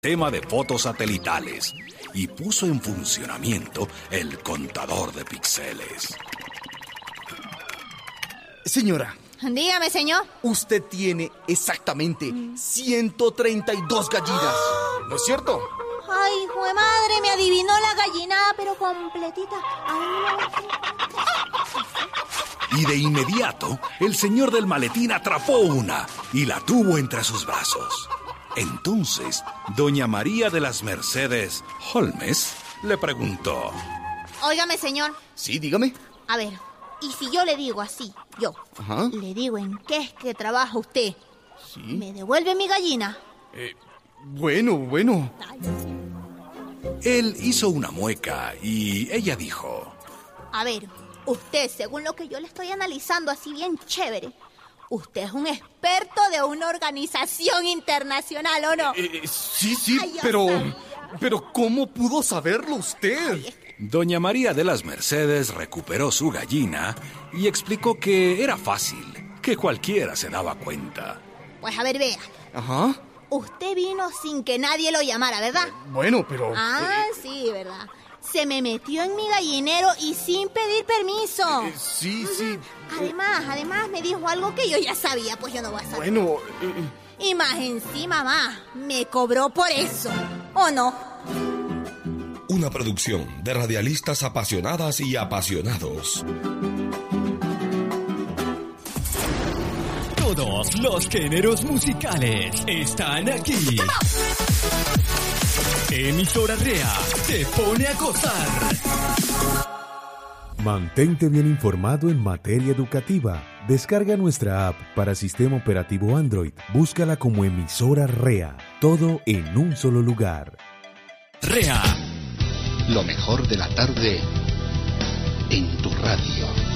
Tema de fotos satelitales y puso en funcionamiento el contador de píxeles. Señora. Dígame, señor. Usted tiene exactamente 132 gallinas. ¿No es cierto? Ay, hijo de madre, me adivinó la gallinada, pero completita. Y de inmediato, el señor del maletín atrapó una y la tuvo entre sus brazos. Entonces, doña María de las Mercedes Holmes le preguntó: Óigame, señor. Sí, dígame. A ver, y si yo le digo así, Ajá. le digo en qué es que trabaja usted, Sí. ¿me devuelve mi gallina? Bueno. Él hizo una mueca y ella dijo: A ver, usted, según lo que yo le estoy analizando así bien chévere, usted es un experto de una organización internacional, ¿o no? Sí, Ay, ya pero ¿cómo pudo saberlo usted? Doña María de las Mercedes recuperó su gallina y explicó que era fácil, que cualquiera se daba cuenta. Pues a ver, vea. Ajá. Usted vino sin que nadie lo llamara, ¿verdad? Bueno, pero... Sí, ¿verdad? Se me metió en mi gallinero y sin pedir permiso. Sí. Además me dijo algo que yo ya sabía, pues yo no voy a saber. Bueno... Y más encima, me cobró por eso, ¿o no? Una producción de radialistas apasionadas y apasionados. Todos los géneros musicales están aquí. Emisora REA te pone a gozar. Mantente bien informado en materia educativa. Descarga nuestra app para sistema operativo Android. Búscala como Emisora REA. Todo en un solo lugar. REA. Lo mejor de la tarde en tu radio.